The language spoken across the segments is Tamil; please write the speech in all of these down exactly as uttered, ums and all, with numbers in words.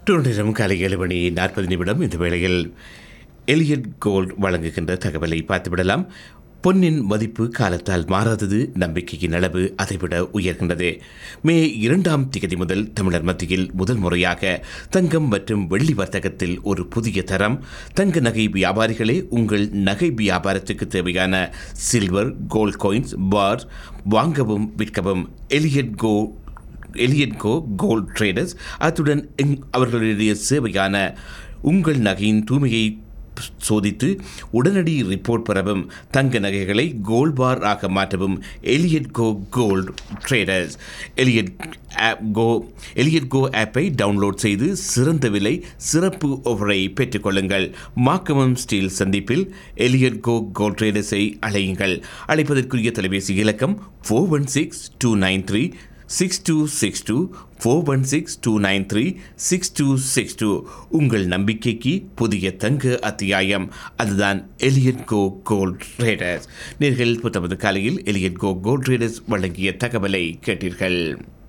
நேரம் காலை ஏழு மணி நாற்பது நிமிடம். இந்த வேளையில் எலியட் கோல்ட் வழங்குகின்ற தகவலை பார்த்துவிடலாம். பொன்னின் மதிப்பு காலத்தால் மாறாதது, நம்பிக்கையின் அளவு அதைவிட உயர்கின்றது. மே இரண்டாம் திகதி முதல் தமிழர் மத்தியில் முதல் முறையாக தங்கம் மற்றும் வெள்ளி வர்த்தகத்தில் ஒரு புதிய தரம். தங்க நகை வியாபாரிகளே, உங்கள் நகை வியாபாரத்துக்கு தேவையான சில்வர், கோல்ட் காயின்ஸ் பார் வாங்கவும் விற்கவும் எலியட் கோ எலியட் கோ கோல்ட் ட்ரேடர்ஸ். அத்துடன் அவர்களுடைய சேவையான உங்கள் நகையின் தூய்மையை சோதித்து உடனடி ரிப்போர்ட் பெறவும், தங்க நகைகளை கோல்ட் பார் ஆக மாற்றவும் எலியட் கோ கோல்ட் ட்ரேடர்ஸ். எலியட் கோ எலியட் கோ ஆப்பை டவுன்லோட் செய்து சிறந்த விலை சிறப்பு ஆஃபரை பெற்றுக்கொள்ளுங்கள். மாக்கமம் ஸ்டீல் சந்திப்பில் எலியட் கோ கோல்ட் ட்ரேடர்ஸை அழையுங்கள். அழைப்பதற்குரிய தொலைபேசி இலக்கம் four one six two nine three six two six two four one six two nine three six two six two. உங்கள் நம்பிக்கைக்கு புதிய தங்க அத்தியாயம், அதுதான் எலியட் கோ கோல்ட் ட்ரேடர்ஸ். நேர்கள் புத்தமது காலையில் எலியட் கோ கோல்ட் ட்ரேடர்ஸ் வழங்கிய தகவலை கேட்டீர்கள்.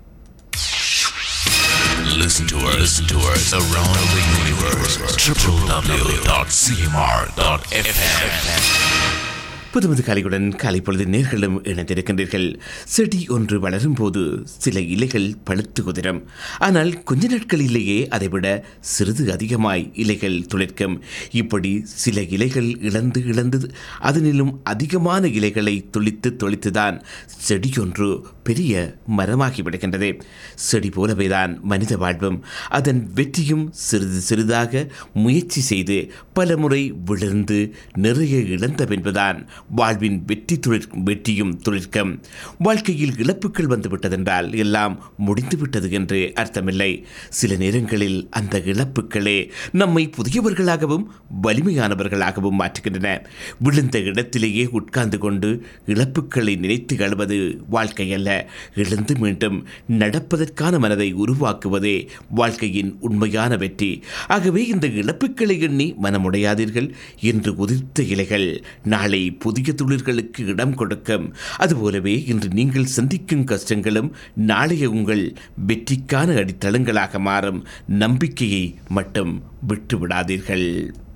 Listen to us, listen to us around the universe. w w w dot c m r dot f m. புதுமது காலையுடன் காலை பொழுது நேர்களும் இணைந்திருக்கின்றீர்கள். செடி ஒன்று வளரும் போது சில இலைகள் பழுத்து குதிரும். ஆனால் கொஞ்ச நாட்களிலேயே அதைவிட சிறிது அதிகமாய் இலைகள் துளிர்க்கும். இப்படி சில இலைகள் இழந்து இழந்து அதனிலும் அதிகமான இலைகளை துளித்து தொளித்துதான் செடியொன்று பெரிய மரமாகி விடுகின்றது. செடி போலவேதான் மனித வாழ்வும். அதன் வெற்றியும் சிறிது சிறிதாக முயற்சி செய்து பல முறை விழுந்து நிறைய இழந்த பின்புதான் வாழ்வின் வெற்றி துளிர் வெற்றியும் துளிர்க்கும். வாழ்க்கையில் இழப்புகள் வந்துவிட்டதென்றால் எல்லாம் முடிந்துவிட்டது என்று அர்த்தமில்லை. சில நேரங்களில் அந்த இழப்புகளே நம்மை புதியவர்களாகவும் வலிமையானவர்களாகவும் மாற்றுகின்றன. விழுந்த இடத்திலேயே உட்கார்ந்து கொண்டு இழப்புகளை நினைத்து அழுவது வாழ்க்கை அல்ல. எழுந்து மீண்டும் நடப்பதற்கான மனதை உருவாக்குவதே வாழ்க்கையின் உண்மையான வெற்றி. ஆகவே இந்த இழப்புகளை எண்ணி மனமுடையாதீர்கள். என்று உதிர்த்த இலைகள் நாளை புதிய துளிர்களுக்கு இடம் கொடுக்கும். அதுபோலவே இன்று நீங்கள் சந்திக்கும் கஷ்டங்களும் நாளைய உங்கள் வெற்றிக்கான அடித்தளங்களாக மாறும். நம்பிக்கையை மட்டும் விட்டுவிடாதீர்கள்.